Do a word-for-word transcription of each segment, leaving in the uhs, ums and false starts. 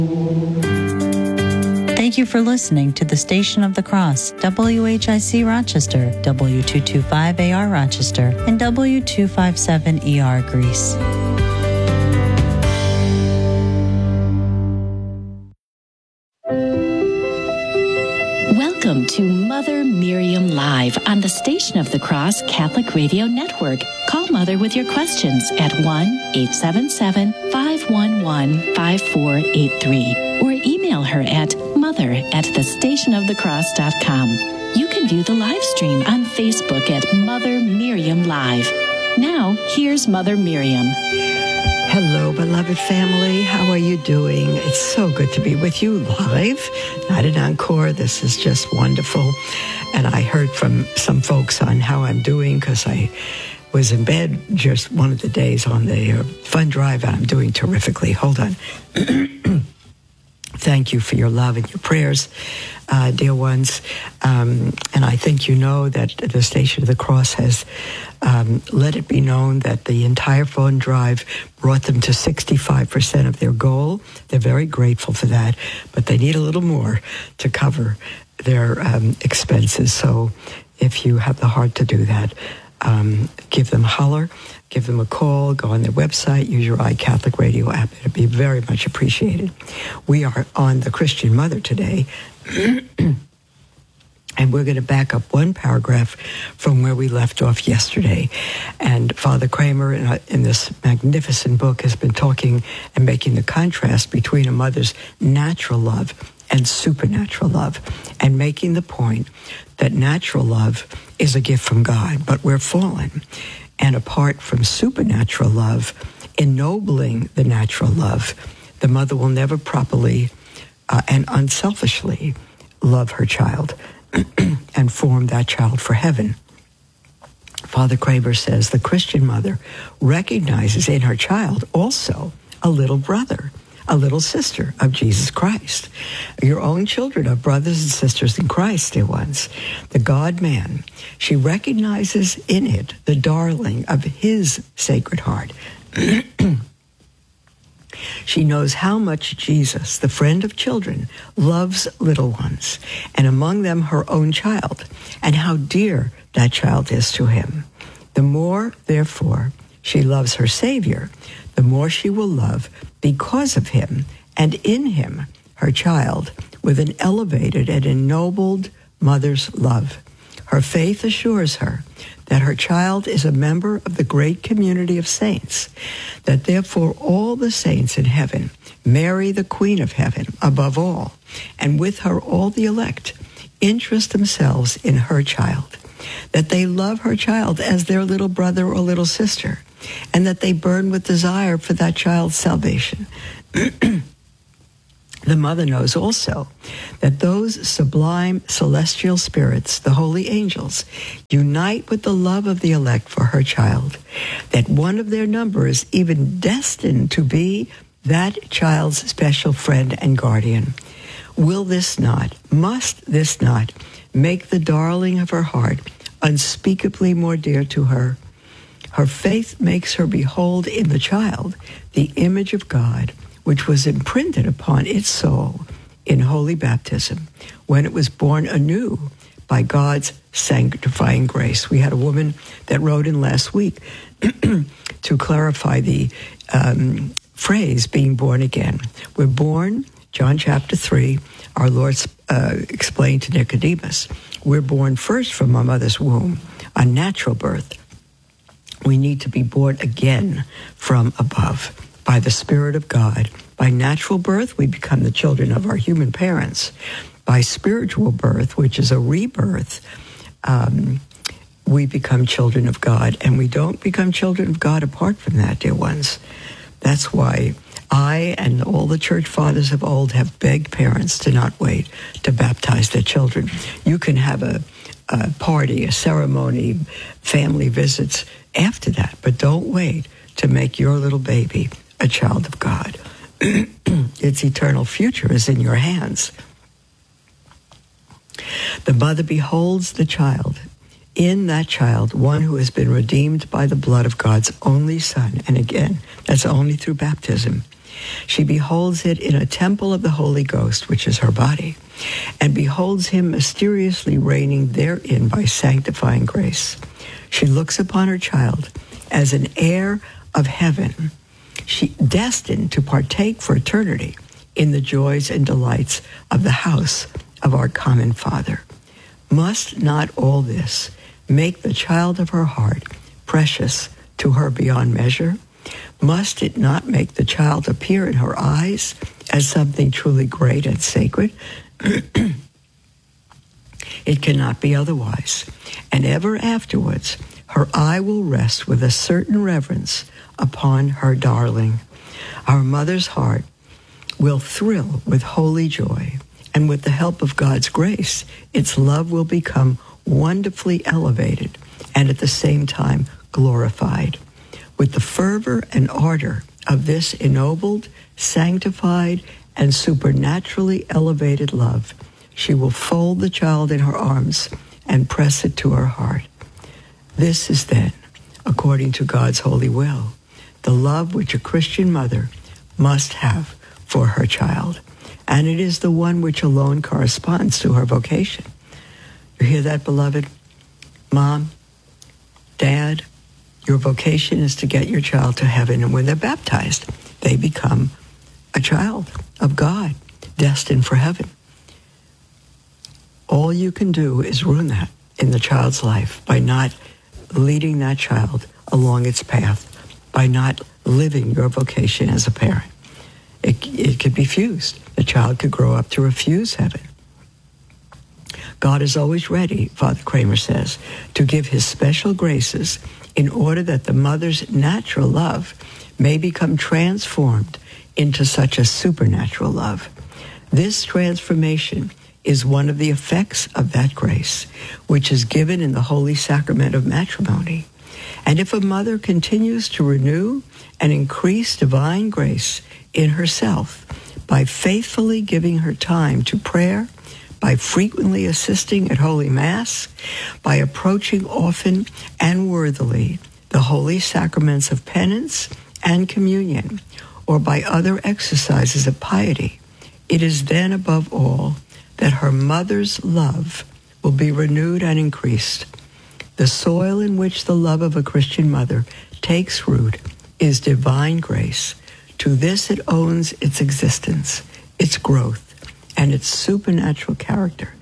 Thank you for listening to the Station of the Cross, W H I C Rochester, W two twenty-five A R Rochester, and W two fifty-seven E R Greece. Welcome to Mother Miriam Live on the Station of the Cross Catholic Radio Network. Call Mother with your questions at one eight seven seven, five one one, five four eight three or email her at mother at the station of the cross dot com. You can view the live stream on Facebook at Mother Miriam Live. Now, here's Mother Miriam. Hello, beloved family. How are you doing? It's so good to be with you live, not an encore. This is just wonderful. And I heard from some folks on how I'm doing because I was in bed just one of the days on the uh, fund drive, and I'm doing terrifically. Hold on. Thank you for your love and your prayers, uh, dear ones. Um, and I think you know that the Station of the Cross has um, let it be known that the entire phone drive brought them to sixty-five percent of their goal. They're very grateful for that, but they need a little more to cover their um, expenses. So if you have the heart to do that, um, give them a holler. Give them a call, go on their website, use your iCatholic Radio app. It'd be very much appreciated. We are on the Christian Mother today, and we're going to back up one paragraph from where we left off yesterday. And Father Kramer, in, a, in this magnificent book, has been talking and making the contrast between a mother's natural love and supernatural love, and making the point that natural love is a gift from God, but we're fallen. And apart from supernatural love, ennobling the natural love, the mother will never properly uh, and unselfishly love her child and form that child for heaven. Father Kramer says the Christian mother recognizes in her child also a little brother, a little sister of Jesus Christ. Your own children are brothers and sisters in Christ, dear ones. The God-man, she recognizes in it the darling of his Sacred Heart. She knows how much Jesus, the friend of children, loves little ones, and among them her own child, and how dear that child is to him. The more, therefore, she loves her Savior, the more she will love because of him and in him her child with an elevated and ennobled mother's love. Her faith assures her that her child is a member of the great community of saints, that therefore all the saints in heaven, Mary the Queen of Heaven above all, and with her all the elect, interest themselves in her child, that they love her child as their little brother or little sister, and that they burn with desire for that child's salvation. The mother knows also that those sublime celestial spirits, the holy angels, unite with the love of the elect for her child, that one of their number is even destined to be that child's special friend and guardian. Will this not, must this not, make the darling of her heart unspeakably more dear to her? Her faith makes her behold in the child the image of God, which was imprinted upon its soul in holy baptism when it was born anew by God's sanctifying grace. We had a woman that wrote in last week to clarify the um, phrase being born again. We're born, John chapter three, our Lord uh, explained to Nicodemus, we're born first from our mother's womb, a natural birth. We need to be born again from above by the Spirit of God. By natural birth, we become the children of our human parents. By spiritual birth, which is a rebirth, um, we become children of God. And we don't become children of God apart from that, dear ones. That's why I and all the church fathers of old have begged parents to not wait to baptize their children. You can have a, a party, a ceremony, family visits after that, but don't wait to make your little baby a child of God. Its eternal future is in your hands. The mother beholds the child. In that child, one who has been redeemed by the blood of God's only Son. And again, that's only through baptism. She beholds it in a temple of the Holy Ghost, which is her body, and beholds him mysteriously reigning therein by sanctifying grace. She looks upon her child as an heir of heaven, she destined to partake for eternity in the joys and delights of the house of our common Father. Must not all this make the child of her heart precious to her beyond measure? Must it not make the child appear in her eyes as something truly great and sacred? It cannot be otherwise. And ever afterwards, her eye will rest with a certain reverence upon her darling. Our mother's heart will thrill with holy joy, and with the help of God's grace, its love will become wonderfully elevated and at the same time glorified. With the fervor and ardor of this ennobled, sanctified, and supernaturally elevated love, she will fold the child in her arms and press it to her heart. This is then, according to God's holy will, the love which a Christian mother must have for her child. And it is the one which alone corresponds to her vocation. You hear that, beloved? Mom, Dad, your vocation is to get your child to heaven. And when they're baptized, they become a child of God, destined for heaven. All you can do is ruin that in the child's life by not leading that child along its path, by not living your vocation as a parent. It, it could be fused. The child could grow up to refuse heaven. God is always ready, Father Kramer says, to give his special graces in order that the mother's natural love may become transformed into such a supernatural love. This transformation is one of the effects of that grace, which is given in the holy sacrament of matrimony. And if a mother continues to renew and increase divine grace in herself by faithfully giving her time to prayer, by frequently assisting at Holy Mass, by approaching often and worthily the holy sacraments of penance and communion, or by other exercises of piety, it is then above all that her mother's love will be renewed and increased. The soil in which the love of a Christian mother takes root is divine grace. To this it owns its existence, its growth, and its supernatural character.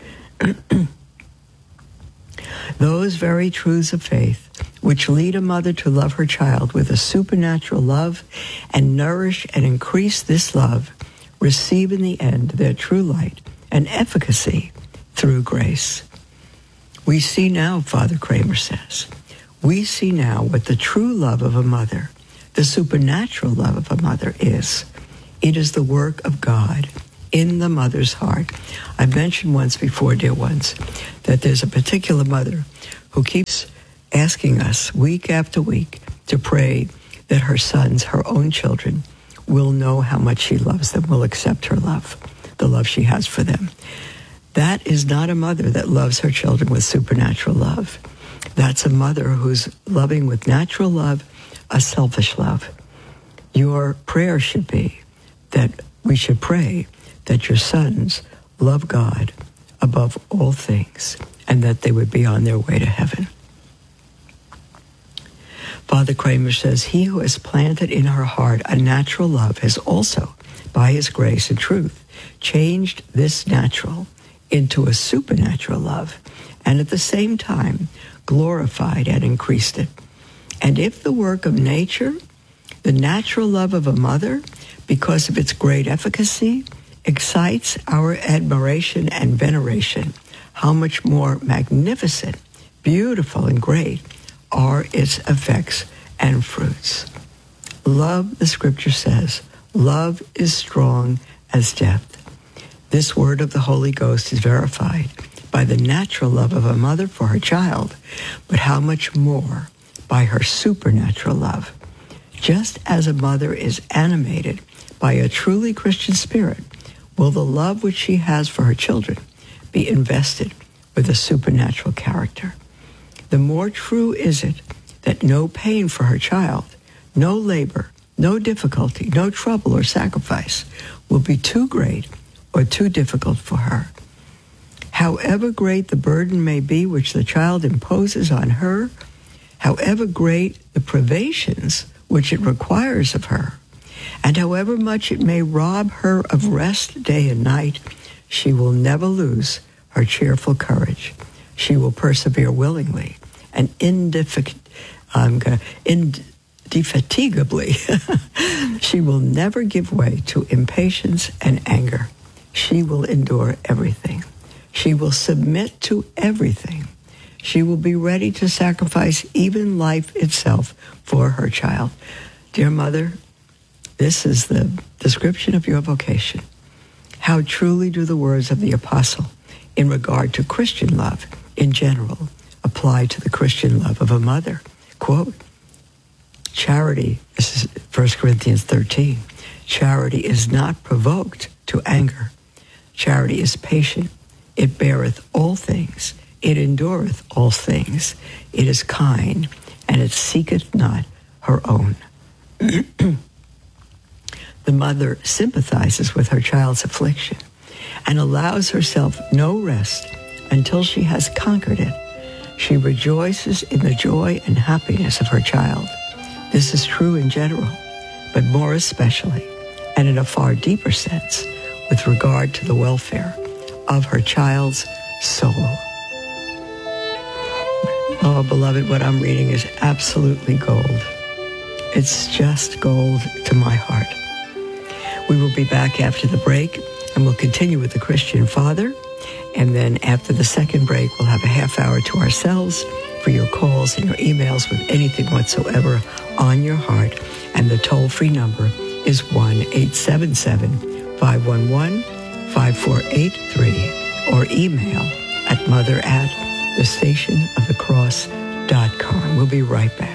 Those very truths of faith which lead a mother to love her child with a supernatural love and nourish and increase this love receive in the end their true light and efficacy through grace. We see now, Father Kramer says, we see now what the true love of a mother, the supernatural love of a mother is. It is the work of God in the mother's heart. I've mentioned once before, dear ones, that there's a particular mother who keeps asking us week after week to pray that her sons, her own children, will know how much she loves them, will accept her love, the love she has for them. That is not a mother that loves her children with supernatural love. That's a mother who's loving with natural love, a selfish love. Your prayer should be that we should pray that your sons love God above all things and that they would be on their way to heaven. Father Kramer says, he who has planted in her heart a natural love has also, by his grace and truth, changed this natural into a supernatural love, and at the same time glorified and increased it. And if the work of nature, the natural love of a mother, because of its great efficacy, excites our admiration and veneration, how much more magnificent, beautiful, and great are its effects and fruits. Love, the scripture says, love is strong as death. This word of the Holy Ghost is verified by the natural love of a mother for her child, but how much more by her supernatural love. Just as a mother is animated by a truly Christian spirit, will the love which she has for her children be invested with a supernatural character. The more true is it that no pain for her child, no labor, no difficulty, no trouble or sacrifice will be too great or too difficult for her. However great the burden may be which the child imposes on her, however great the privations which it requires of her, and however much it may rob her of rest day and night, she will never lose her cheerful courage. She will persevere willingly and indefig- um, indefatigably. She will never give way to impatience and anger. She will endure everything. She will submit to everything. She will be ready to sacrifice even life itself for her child. Dear mother, this is the description of your vocation. How truly do the words of the apostle in regard to Christian love in general apply to the Christian love of a mother? Quote, charity, this is First Corinthians thirteen, charity is not provoked to anger. Charity is patient. It beareth all things. It endureth all things. It is kind, and it seeketh not her own. The mother sympathizes with her child's affliction and allows herself no rest until she has conquered it. She rejoices in the joy and happiness of her child. This is true in general, but more especially, and in a far deeper sense, with regard to the welfare of her child's soul. Oh, beloved, what I'm reading is absolutely gold. It's just gold to my heart. We will be back after the break, and we'll continue with the Christian Father. And then after the second break, we'll have a half hour to ourselves for your calls and your emails with anything whatsoever on your heart. And the toll-free number is one eight seven seven, five one one, five four eight three, or email at mother at the station of the cross dot com. We'll be right back.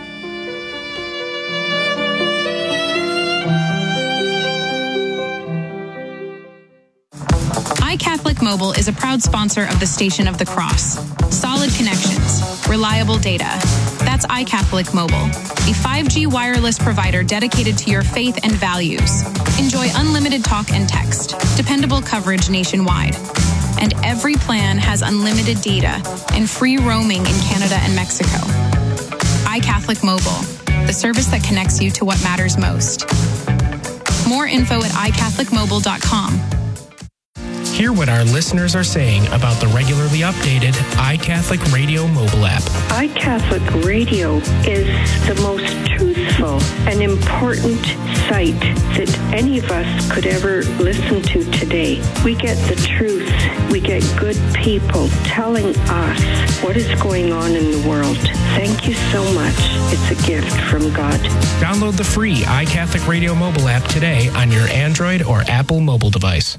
iCatholic Mobile is a proud sponsor of the Station of the Cross. Solid connections, reliable data. That's iCatholic Mobile, a five G wireless provider dedicated to your faith and values. Enjoy unlimited talk and text, dependable coverage nationwide. And every plan has unlimited data and free roaming in Canada and Mexico. iCatholic Mobile, the service that connects you to what matters most. More info at i catholic mobile dot com. Hear what our listeners are saying about the regularly updated iCatholic Radio mobile app. iCatholic Radio is the most truthful and important site that any of us could ever listen to today. We get the truth. We get good people telling us what is going on in the world. Thank you so much. It's a gift from God. Download the free iCatholic Radio mobile app today on your Android or Apple mobile device.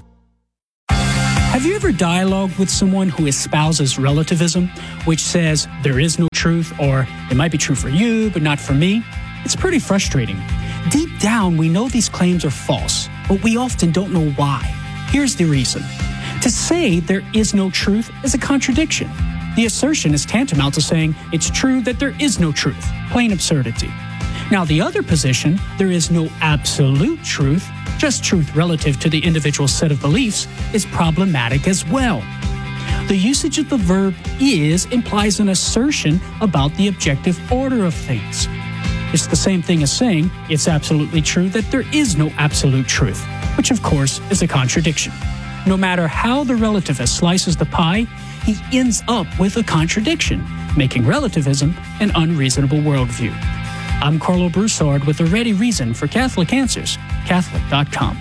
Have you ever dialogued with someone who espouses relativism, which says there is no truth, or it might be true for you, but not for me? It's pretty frustrating. Deep down, we know these claims are false, but we often don't know why. Here's the reason. To say there is no truth is a contradiction. The assertion is tantamount to saying it's true that there is no truth. Plain absurdity. Now, the other position, there is no absolute truth, just truth relative to the individual set of beliefs, is problematic as well. The usage of the verb is implies an assertion about the objective order of things. It's the same thing as saying it's absolutely true that there is no absolute truth, which of course is a contradiction. No matter how the relativist slices the pie, he ends up with a contradiction, making relativism an unreasonable worldview. I'm Carlo Broussard with a ready reason for Catholic Answers, Catholic dot com.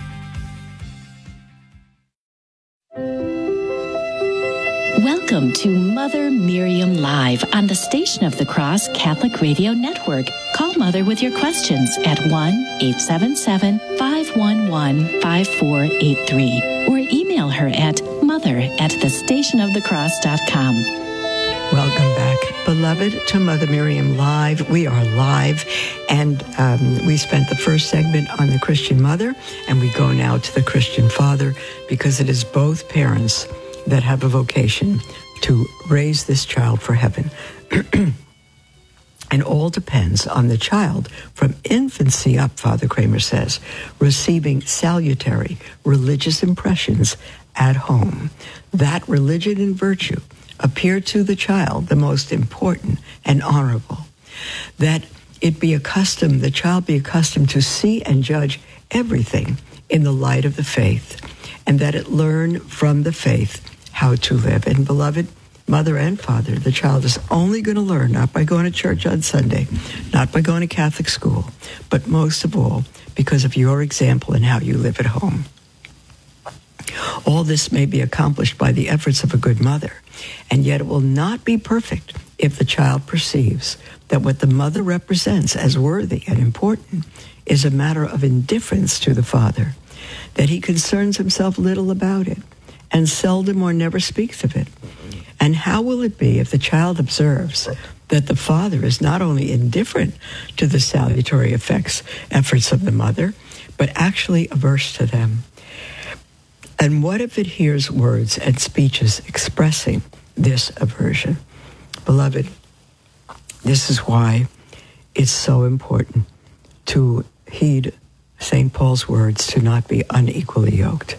Welcome to Mother Miriam Live on the Station of the Cross Catholic Radio Network. Call Mother with your questions at one eight seven seven, five one one, five four eight three or email her at mother at the station of the cross dot com. Welcome back, beloved, to Mother Miriam Live. We are live, and um, we spent the first segment on the Christian mother, and we go now to the Christian father, because it is both parents that have a vocation to raise this child for heaven. And all depends on the child from infancy up, Father Kramer says, receiving salutary religious impressions at home. That religion and virtue appear to the child the most important and honorable. That it be accustomed, the child be accustomed to see and judge everything in the light of the faith, and that it learn from the faith how to live. And beloved mother and father, the child is only going to learn not by going to church on Sunday, not by going to Catholic school, but most of all because of your example and how you live at home. All this may be accomplished by the efforts of a good mother, and yet it will not be perfect if the child perceives that what the mother represents as worthy and important is a matter of indifference to the father, that he concerns himself little about it and seldom or never speaks of it. And how will it be if the child observes that the father is not only indifferent to the salutary effects, efforts of the mother, but actually averse to them? And what if it hears words and speeches expressing this aversion? Beloved, this is why it's so important to heed Saint Paul's words to not be unequally yoked.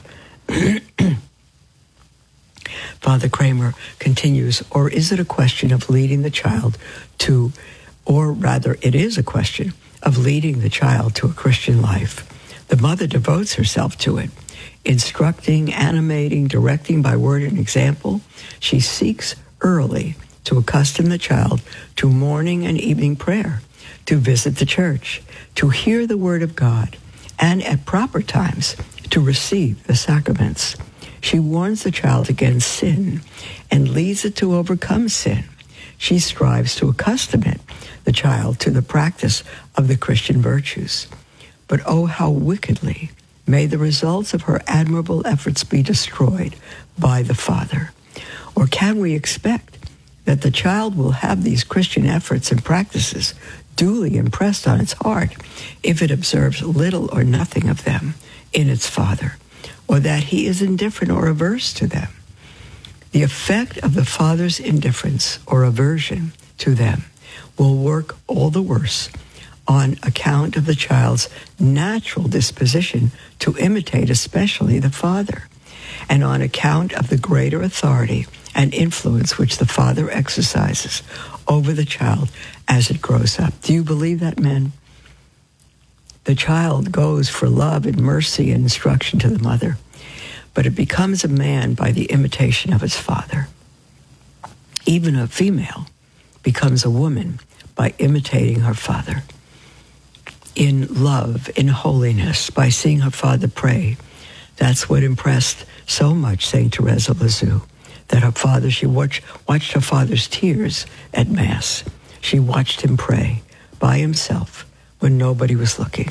Father Kramer continues, or is it a question of leading the child to, or rather it is a question of leading the child to a Christian life. The mother devotes herself to it, instructing, animating, directing by word and example. She seeks early to accustom the child to morning and evening prayer, to visit the church, to hear the word of God, and at proper times to receive the sacraments. She warns the child against sin and leads it to overcome sin. She strives to accustom it, the child, to the practice of the Christian virtues. But oh, how wickedly may the results of her admirable efforts be destroyed by the father. Or can we expect that the child will have these Christian efforts and practices duly impressed on its heart if it observes little or nothing of them in its father, or that he is indifferent or averse to them? The effect of the father's indifference or aversion to them will work all the worse on account of the child's natural disposition to imitate especially the father, and on account of the greater authority and influence which the father exercises over the child as it grows up. Do you believe that, men? The child goes for love and mercy and instruction to the mother, but it becomes a man by the imitation of its father. Even a female becomes a woman by imitating her father. In love, in holiness, by seeing her father pray. That's what impressed so much Saint Teresa of Lisieux, that her father, she watched, watched her father's tears at Mass. She watched him pray by himself when nobody was looking.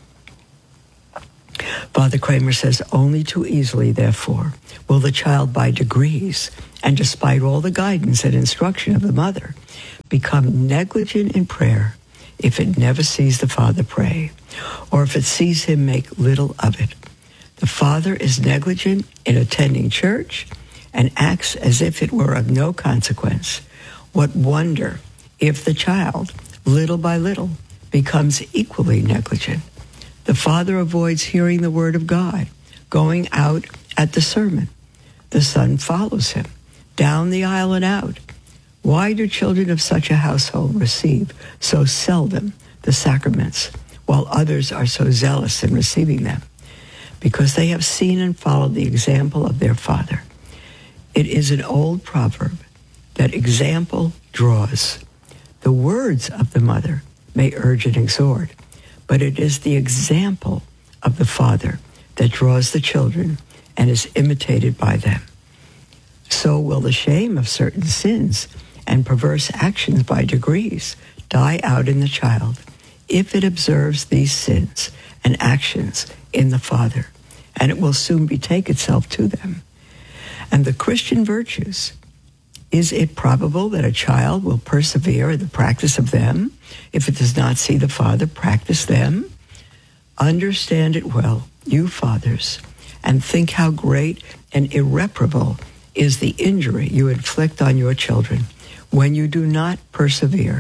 Father Kramer says, only too easily, therefore, will the child by degrees, and despite all the guidance and instruction of the mother, become negligent in prayer if it never sees the father pray, or if it sees him make little of it. The father is negligent in attending church and acts as if it were of no consequence. What wonder if the child, little by little, becomes equally negligent? The father avoids hearing the word of God, going out at the sermon. The son follows him, down the aisle and out. Why do children of such a household receive so seldom the sacraments, while others are so zealous in receiving them? Because they have seen and followed the example of their father. It is an old proverb that example draws. The words of the mother may urge and exhort, but it is the example of the father that draws the children and is imitated by them. So will the shame of certain sins and perverse actions by degrees die out in the child if it observes these sins and actions in the father, and it will soon betake itself to them. And the Christian virtues, is it probable that a child will persevere in the practice of them if it does not see the father practice them? Understand it well, you fathers, and think how great and irreparable is the injury you inflict on your children when you do not persevere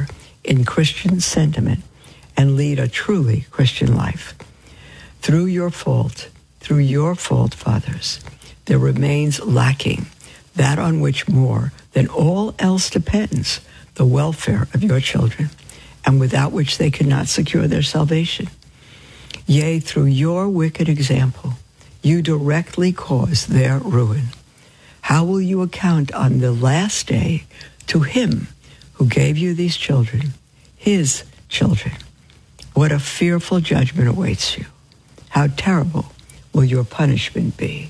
in Christian sentiment and lead a truly Christian life. Through your fault, through your fault, fathers, there remains lacking that on which more than all else depends the welfare of your children, and without which they cannot secure their salvation. Yea, through your wicked example, you directly cause their ruin. How will you account on the last day to him who gave you these children, his children? What a fearful judgment awaits you. How terrible will your punishment be.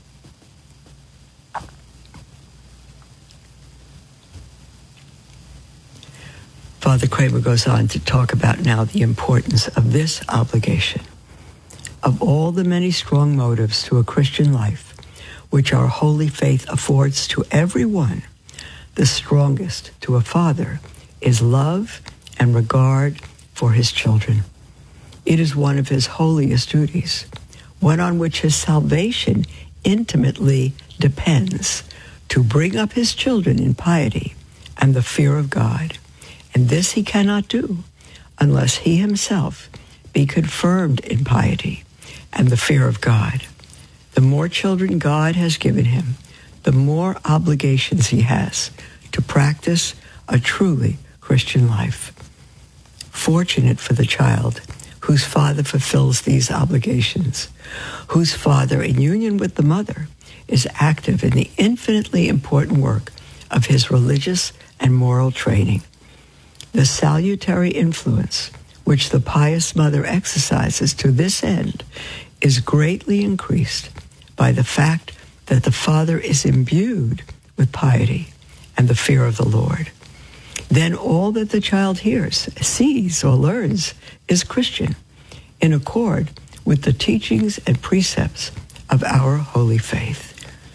Father Kramer goes on to talk about now the importance of this obligation. Of all the many strong motives to a Christian life, which our holy faith affords to everyone, the strongest to a father is love and regard for his children. It is one of his holiest duties, one on which his salvation intimately depends, to bring up his children in piety and the fear of God. And this he cannot do unless he himself be confirmed in piety and the fear of God. The more children God has given him, the more obligations he has to practice a truly Christian life. Fortunate for the child whose father fulfills these obligations, whose father, in union with the mother, is active in the infinitely important work of his religious and moral training. The salutary influence which the pious mother exercises to this end is greatly increased by the fact that the father is imbued with piety and the fear of the Lord. Then all that the child hears, sees, or learns is Christian, in accord with the teachings and precepts of our holy faith.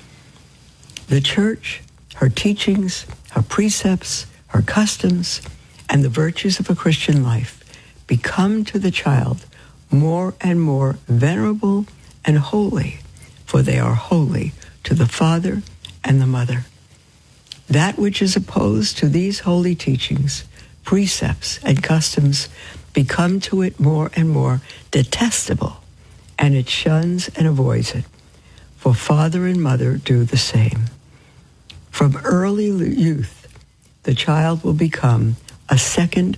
The church, her teachings, her precepts, her customs, and the virtues of a Christian life become to the child more and more venerable and holy, for they are holy to the father and the mother. That which is opposed to these holy teachings, precepts, and customs become to it more and more detestable, and it shuns and avoids it, for father and mother do the same. From early youth, the child will become a second,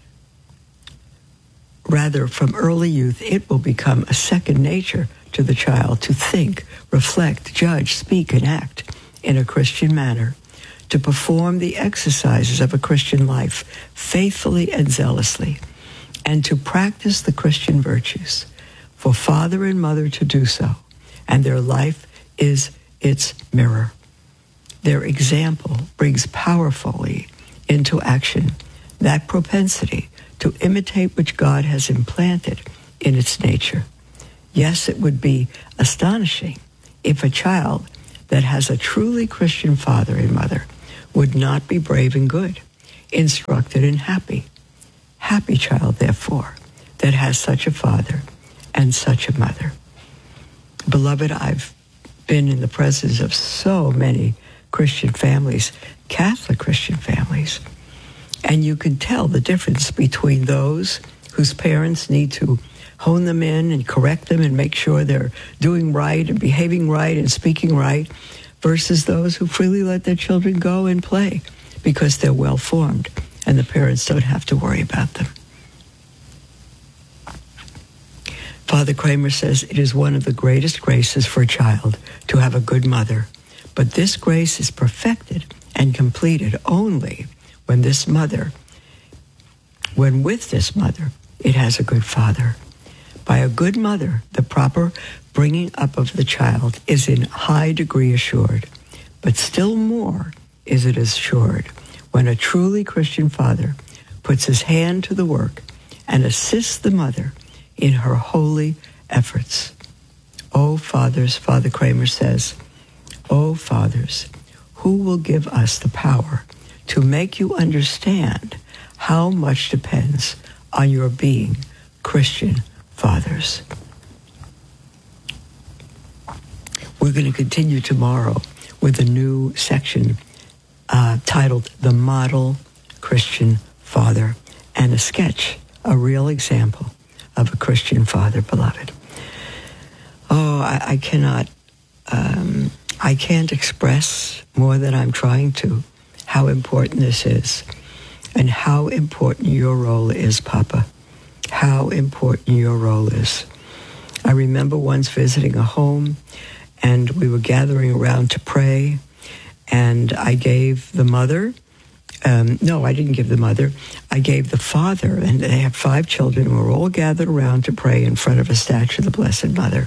rather from early youth, it will become a second nature to the child to think, reflect, judge, speak, and act in a Christian manner, to perform the exercises of a Christian life faithfully and zealously, and to practice the Christian virtues, for father and mother to do so, and their life is its mirror. Their example brings powerfully into action that propensity to imitate which God has implanted in its nature. Yes, it would be astonishing if a child that has a truly Christian father and mother would not be brave and good, instructed and happy. Happy child, therefore, that has such a father and such a mother. Beloved, I've been in the presence of so many Christian families, Catholic Christian families, and you can tell the difference between those whose parents need to hone them in and correct them and make sure they're doing right and behaving right and speaking right, versus those who freely let their children go and play because they're well-formed and the parents don't have to worry about them. Father Kramer says it is one of the greatest graces for a child to have a good mother, but this grace is perfected and completed only when this mother, when with this mother, it has a good father. By a good mother, the proper bringing up of the child is in high degree assured, but still more is it assured when a truly Christian father puts his hand to the work and assists the mother in her holy efforts. O fathers, Father Kramer says, O fathers, who will give us the power to make you understand how much depends on your being Christian fathers? We're going to continue tomorrow with a new section uh, titled The Model Christian father and a sketch, a real example of a Christian father, beloved. Oh, I, I cannot, um, I can't express more than I'm trying to how important this is and how important your role is, Papa. How important your role is. I remember once visiting a home, and we were gathering around to pray, and I gave the mother, um, no, I didn't give the mother, I gave the father, and they have five children, and we're all gathered around to pray in front of a statue of the Blessed Mother.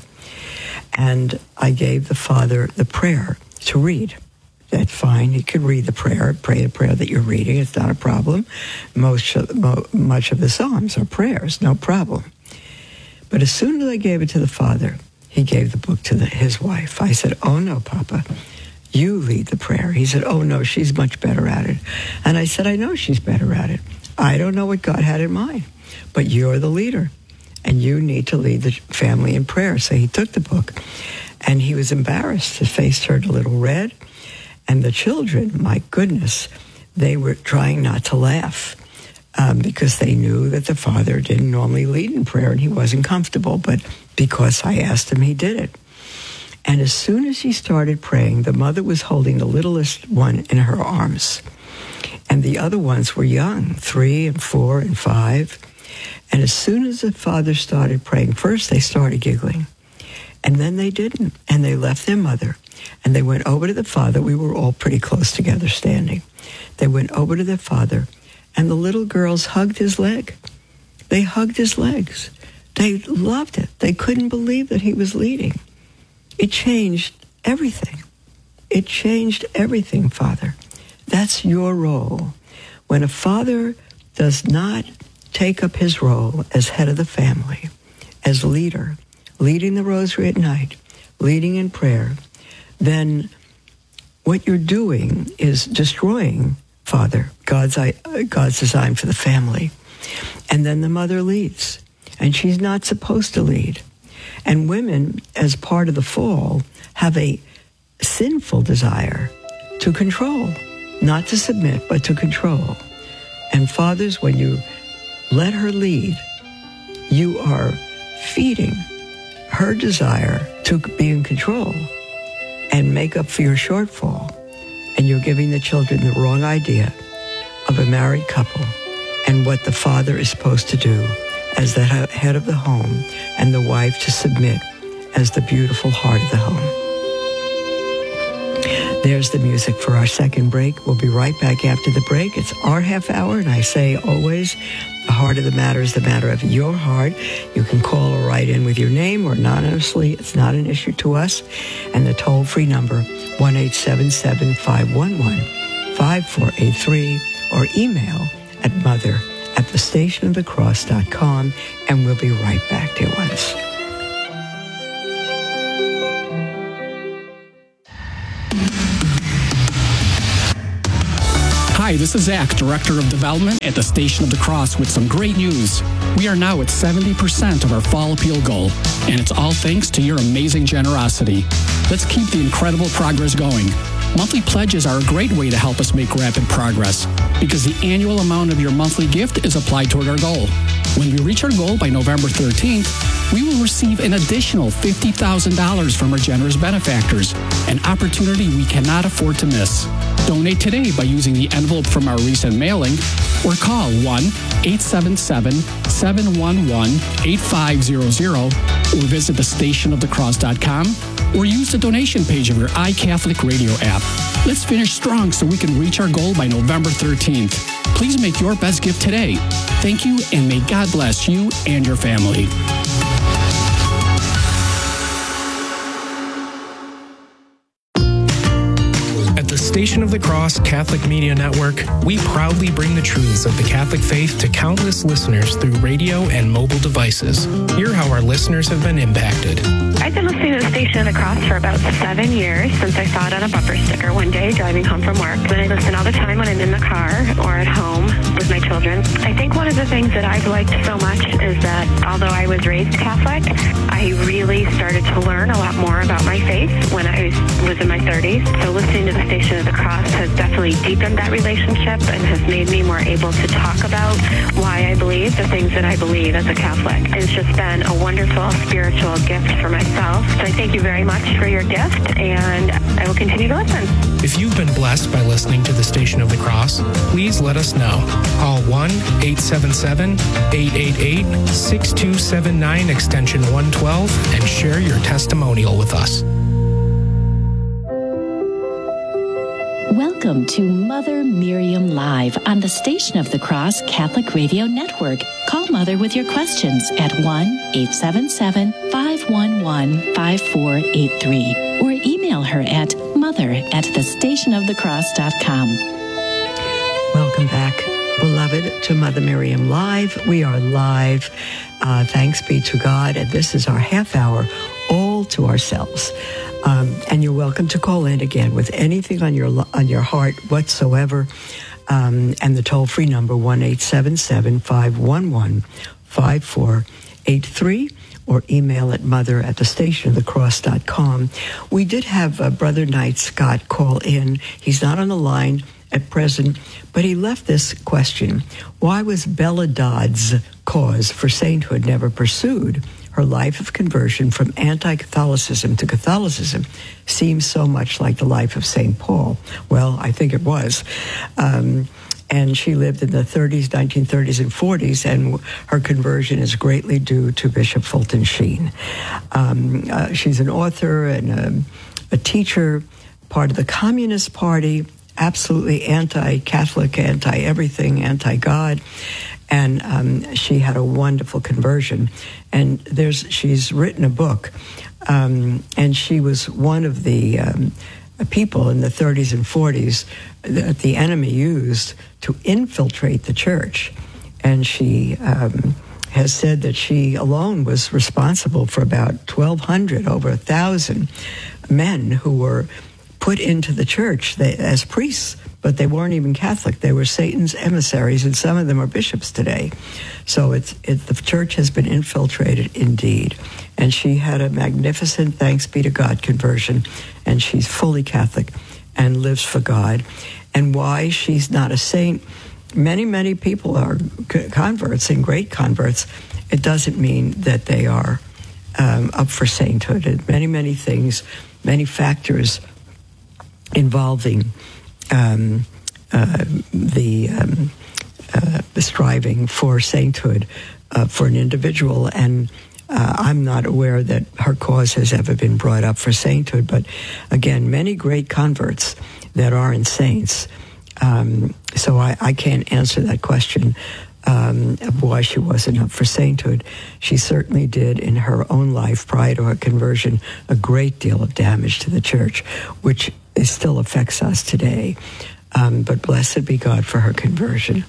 And I gave the father the prayer to read. That's fine. He could read the prayer, pray the prayer that you're reading. It's not a problem. Most of, mo, much of the Psalms are prayers, no problem. But as soon as I gave it to the father, he gave the book to the, his wife. I said, oh, no, Papa, you lead the prayer. He said, oh, no, she's much better at it. And I said, I know she's better at it. I don't know what God had in mind, but you're the leader, and you need to lead the family in prayer. So he took the book, and he was embarrassed. His face turned a little red. And the children, my goodness, they were trying not to laugh um, because they knew that the father didn't normally lead in prayer and he wasn't comfortable. But because I asked him, he did it. And as soon as he started praying, the mother was holding the littlest one in her arms. And the other ones were young, three and four and five. And as soon as the father started praying, first they started giggling. And then they didn't. And they left their mother. And they went over to the father. We were all pretty close together standing. They went over to their father, and the little girls hugged his leg. They hugged his legs. They loved it. They couldn't believe that he was leading. It changed everything. It changed everything, Father. That's your role. When a father does not take up his role as head of the family, as leader, leading the rosary at night, leading in prayer, then what you're doing is destroying, Father, God's, God's design for the family. And then the mother leads, and she's not supposed to lead. And women, as part of the fall, have a sinful desire to control, not to submit, but to control. And fathers, when you let her lead, you are feeding her desire to be in control and make up for your shortfall. And you're giving the children the wrong idea of a married couple and what the father is supposed to do as the head of the home, and the wife to submit as the beautiful heart of the home. There's the music for our second break. We'll be right back after the break. It's our half hour, and I say always, the heart of the matter is the matter of your heart. You can call or write in with your name or anonymously. It's not an issue to us. And the toll-free number, one eight seven seven, five one one, five four eight three, or email at mother at the station of the cross dot com, and we'll be right back, dear ones. Hi, this is Zach, Director of Development at the Station of the Cross, with some great news. We are now at seventy percent of our fall appeal goal, and it's all thanks to your amazing generosity. Let's keep the incredible progress going. Monthly pledges are a great way to help us make rapid progress, because the annual amount of your monthly gift is applied toward our goal. When we reach our goal by November thirteenth, we will receive an additional fifty thousand dollars from our generous benefactors, an opportunity we cannot afford to miss. Donate today by using the envelope from our recent mailing, or call one eight seven seven, seven one one, eight five zero zero, or visit the station of the cross dot com, or use the donation page of your iCatholic Radio app. Let's finish strong so we can reach our goal by November thirteenth. Please make your best gift today. Thank you, and may God bless you and your family. Station of the Cross Catholic Media Network, we proudly bring the truths of the Catholic faith to countless listeners through radio and mobile devices. Hear how our listeners have been impacted. I've been listening to the Station of the Cross for about seven years, since I saw it on a bumper sticker one day driving home from work. And I listen all the time when I'm in the car or at home with my children. I think one of the things that I've liked so much is that although I was raised Catholic, I really started to learn a lot more about my faith when I was in my thirties. So listening to the Station of the Cross has definitely actually deepened that relationship and has made me more able to talk about why I believe the things that I believe as a Catholic. It's just been a wonderful spiritual gift for myself. So I thank you very much for your gift, and I will continue to listen. If you've been blessed by listening to the Station of the Cross, please let us know. Call one eight seven seven, eight eight eight, six two seven nine extension one twelve and share your testimonial with us. Welcome to Mother Miriam Live on the Station of the Cross Catholic Radio Network. Call Mother with your questions at one eight seven seven, five one one, five four eight three or email her at mother at the station of the cross dot com. Welcome back, beloved, to Mother Miriam Live. We are live. Uh, thanks be to God. And this is our half hour all to ourselves. Um, and you're welcome to call in again with anything on your on your heart whatsoever. Um, and the toll-free number, one eight seven seven, five one one, five four eight three, or email at mother at the station of the cross dot com. We did have uh, Brother Knight Scott call in. He's not on the line at present, but he left this question. Why was Bella Dodd's cause for sainthood never pursued? Her life of conversion from anti-Catholicism to Catholicism seems so much like the life of Saint Paul. Well, I think it was. Um, and she lived in the thirties, nineteen thirties and forties, and her conversion is greatly due to Bishop Fulton Sheen. Um, uh, she's an author and a, a teacher, part of the Communist Party, absolutely anti-Catholic, anti-everything, anti-God. And um, she had a wonderful conversion. And there's she's written a book. Um, and she was one of the um, people in the thirties and forties that the enemy used to infiltrate the church. And she um, has said that she alone was responsible for about twelve hundred, over one thousand men who were put into the church they, as priests. But they weren't even Catholic. They were Satan's emissaries, and some of them are bishops today. So it's it, the church has been infiltrated indeed. And she had a magnificent, thanks be to God, conversion, and she's fully Catholic and lives for God. And why she's not a saint, many, many people are converts and great converts. It doesn't mean that they are um, up for sainthood. And many, many things, many factors involving Um, uh, the, um, uh, the striving for sainthood uh, for an individual. And uh, I'm not aware that her cause has ever been brought up for sainthood. But again, many great converts that aren't saints. Um, so I, I can't answer that question um, of why she wasn't up for sainthood. She certainly did in her own life prior to her conversion a great deal of damage to the church, which it still affects us today. Um, but blessed be God for her conversion.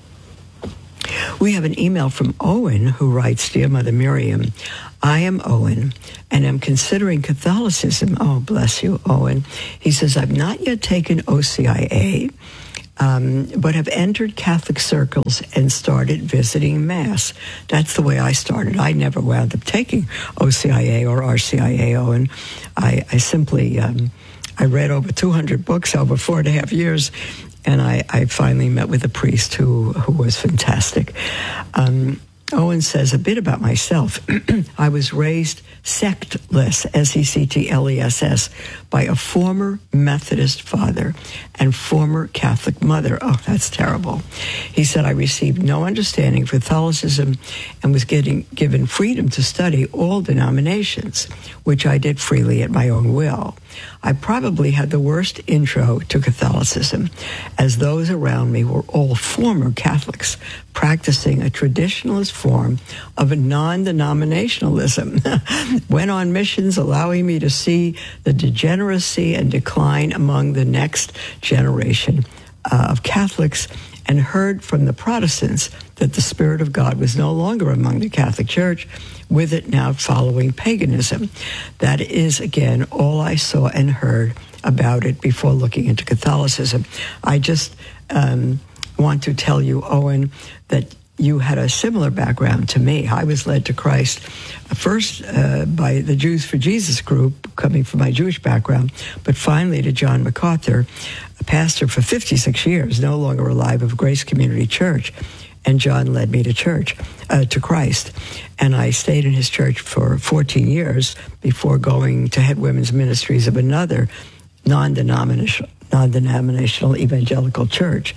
We have an email from Owen who writes, Dear Mother Miriam, I am Owen and am considering Catholicism. Oh, bless you, Owen. He says, I've not yet taken O C I A, um, but have entered Catholic circles and started visiting Mass. That's the way I started. I never wound up taking O C I A or R C I A, Owen. I, I simply... Um, I read over two hundred books over four and a half years, and I, I finally met with a priest who, who was fantastic. Um, Owen says a bit about myself. I was raised sectless, S E C T L E S S, by a former Methodist father and former Catholic mother. Oh, that's terrible. He said, I received no understanding of Catholicism and was getting given freedom to study all denominations, which I did freely at my own will. I probably had the worst intro to Catholicism, as those around me were all former Catholics practicing a traditionalist form of a non-denominationalism. Went on missions, allowing me to see the degeneracy and decline among the next generation uh, of Catholics, and heard from the Protestants that the Spirit of God was no longer among the Catholic Church, with it now following paganism. That is, again, all I saw and heard about it before looking into Catholicism. I just um, want to tell you, Owen, that you had a similar background to me. I was led to Christ first uh, by the Jews for Jesus group, coming from my Jewish background, but finally to John MacArthur, a pastor for fifty-six years, no longer alive, of Grace Community Church. And John led me to church, uh, to Christ. And I stayed in his church for fourteen years before going to head women's ministries of another non-denominational, non-denominational evangelical church.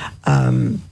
Um,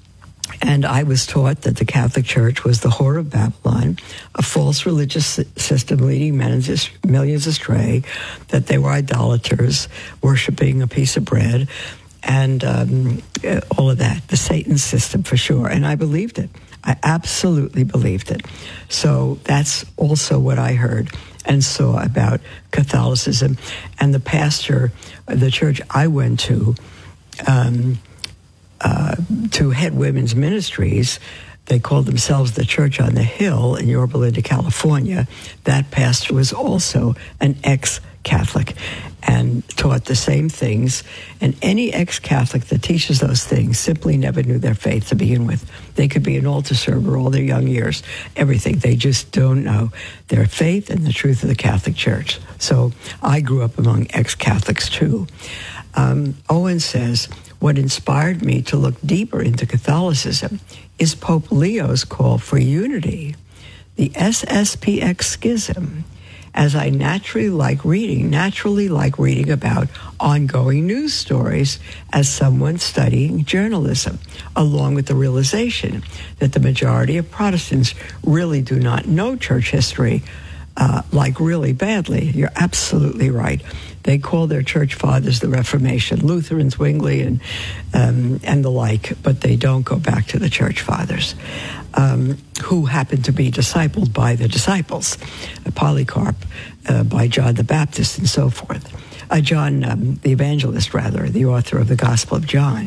And I was taught that the Catholic Church was the whore of Babylon, a false religious system leading millions astray, that they were idolaters, worshiping a piece of bread, and um, all of that, the Satan system for sure. And I believed it. I absolutely believed it. So that's also what I heard and saw about Catholicism. And the pastor, the church I went to, um, Uh, to head women's ministries, they called themselves the Church on the Hill in Yorba Linda, California. That pastor was also an ex-Catholic and taught the same things. And any ex-Catholic that teaches those things simply never knew their faith to begin with. They could be an altar server all their young years, everything. They just don't know their faith and the truth of the Catholic Church. So I grew up among ex-Catholics too. Um, Owen says, what inspired me to look deeper into Catholicism is Pope Leo's call for unity, the S S P X schism, as I naturally like reading, naturally like reading about ongoing news stories as someone studying journalism, along with the realization that the majority of Protestants really do not know church history, uh, like really badly. You're absolutely right. They call their church fathers the Reformation, Lutherans, Zwingli, and um, and the like, but they don't go back to the church fathers, um, who happened to be discipled by the disciples, uh, Polycarp, uh, by John the Baptist, and so forth. Uh, John, um, the evangelist, rather, the author of the Gospel of John.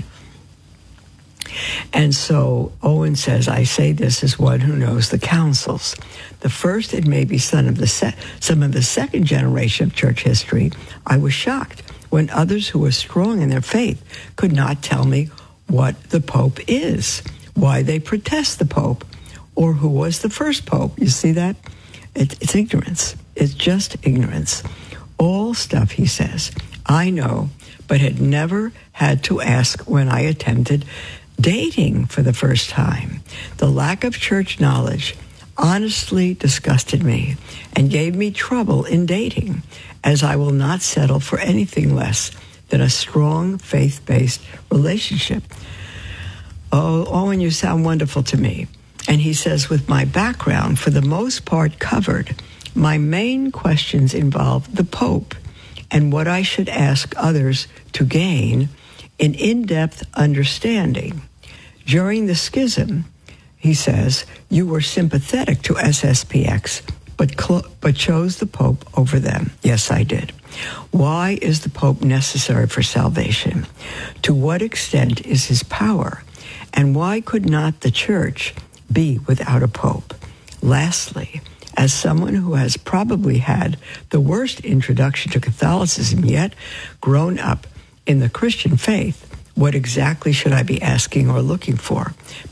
And so Owen says, I say this as one who knows the councils. The first and maybe some of the se- some of the second generation of church history, I was shocked when others who were strong in their faith could not tell me what the Pope is, why they protest the Pope, or who was the first Pope. You see that? It, it's ignorance. It's just ignorance. All stuff, he says, I know, but had never had to ask when I attempted dating for the first time. The lack of church knowledge honestly disgusted me and gave me trouble in dating, as I will not settle for anything less than a strong faith-based relationship. Oh, Owen, you sound wonderful to me. And he says, with my background for the most part covered, my main questions involve the Pope and what I should ask others to gain an in-depth understanding. During the schism, he says, you were sympathetic to S S P X, but clo- but chose the Pope over them. Yes, I did. Why is the Pope necessary for salvation? To what extent is his power? And why could not the Church be without a Pope? Lastly, as someone who has probably had the worst introduction to Catholicism yet, grown up in the Christian faith, what exactly should I be asking or looking for?